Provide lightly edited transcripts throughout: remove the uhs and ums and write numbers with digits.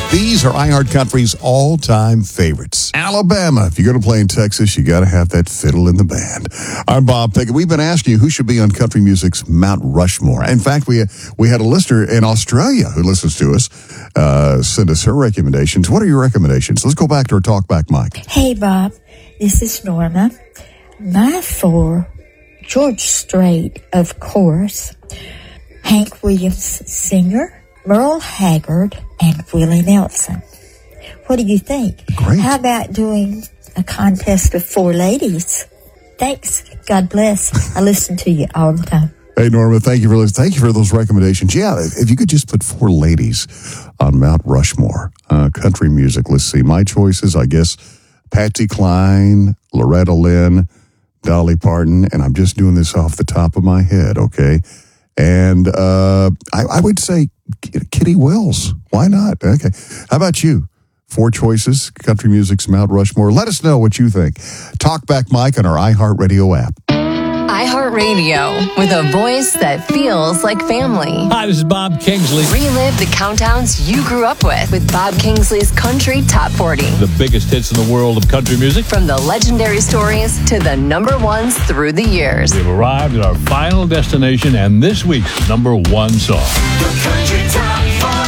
These are iHeart Country's all-time favorites. Alabama. If you're going to play in Texas, you got to have that fiddle in the band. I'm Bob Pickett. We've been asking you who should be on country music's Mount Rushmore. In fact, we had a listener in Australia who listens to us send us her recommendations. What are your recommendations? Let's go back to our Talkback mic. Hey, Bob. This is Norma. My four, George Strait, of course, Hank Williams Sr., Merle Haggard, and Willie Nelson. What do you think? Great. How about doing a contest of four ladies? Thanks. God bless. I listen to you all the time. Hey, Norma, thank you for those recommendations. Yeah, if you could just put four ladies on Mount Rushmore, country music. Let's see. My choices, I guess, Patsy Cline, Loretta Lynn, Dolly Parton, and I'm just doing this off the top of my head, okay? And I would say Kitty Wells. Why not? Okay. How about you? Four choices, country music's Mount Rushmore. Let us know what you think. Talkback Mike on our iHeartRadio app. iHeartRadio, with a voice that feels like family. Hi, this is Bob Kingsley. Relive the countdowns you grew up with Bob Kingsley's Country Top 40. The biggest hits in the world of country music. From the legendary stories to the number ones through the years. We've arrived at our final destination and this week's number one song. The Country Top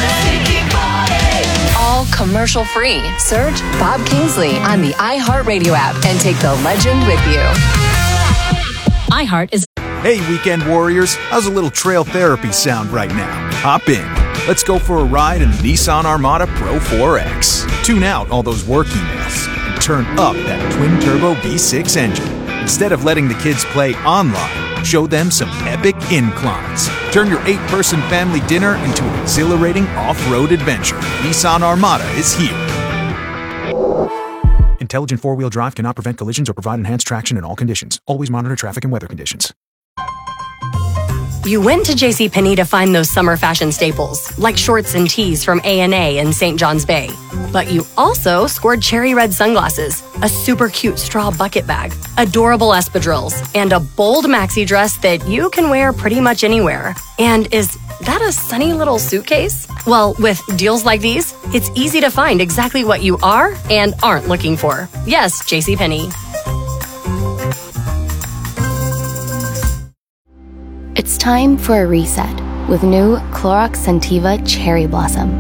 40. All commercial free. Search Bob Kingsley on the iHeartRadio app and take the legend with you. iHeart is... Hey, weekend warriors, how's a little trail therapy sound right now? Hop in. Let's go for a ride in the Nissan Armada Pro 4X. Tune out all those work emails and turn up that twin-turbo V6 engine. Instead of letting the kids play online, show them some epic inclines. Turn your 8-person family dinner into an exhilarating off-road adventure. Nissan Armada is here. Intelligent four-wheel drive cannot prevent collisions or provide enhanced traction in all conditions. Always monitor traffic and weather conditions. You went to JCPenney to find those summer fashion staples, like shorts and tees from A&A and St. John's Bay. But you also scored cherry red sunglasses, a super cute straw bucket bag, adorable espadrilles, and a bold maxi dress that you can wear pretty much anywhere. And is that a sunny little suitcase? Well, with deals like these, it's easy to find exactly what you are and aren't looking for. Yes, JCPenney. It's time for a reset with new Clorox Scentiva Cherry Blossom.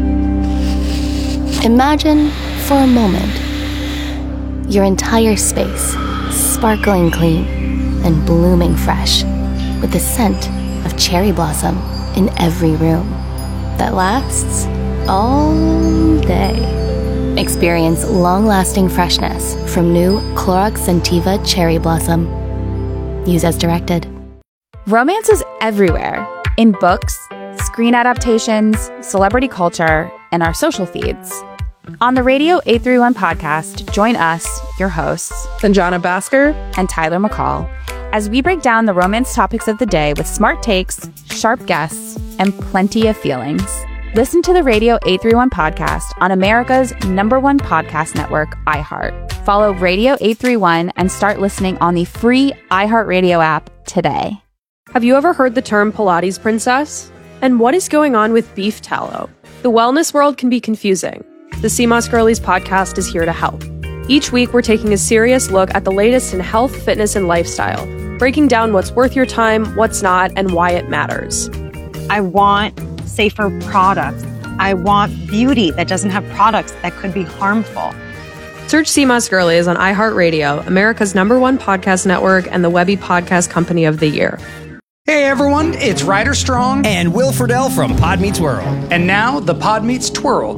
Imagine, for a moment, your entire space sparkling clean and blooming fresh with the scent of cherry blossom in every room that lasts all day. Experience long-lasting freshness from new Clorox Scentiva Cherry Blossom. Use as directed. Romance is everywhere, in books, screen adaptations, celebrity culture, and our social feeds. On the Radio 831 podcast, join us, your hosts, Sanjana Bhaskar and Tyler McCall, as we break down the romance topics of the day with smart takes, sharp guests, and plenty of feelings. Listen to the Radio 831 podcast on America's #1 podcast network, iHeart. Follow Radio 831 and start listening on the free iHeartRadio app today. Have you ever heard the term Pilates princess? And what is going on with beef tallow? The wellness world can be confusing. The CMOS Girlies podcast is here to help. Each week, we're taking a serious look at the latest in health, fitness, and lifestyle, breaking down what's worth your time, what's not, and why it matters. I want safer products. I want beauty that doesn't have products that could be harmful. Search CMOS Girlies on iHeartRadio, America's #1 podcast network, and the Webby Podcast Company of the Year. Hey everyone, it's Ryder Strong and Will Friedle from Pod Meets World. And now the Pod Meets Twirl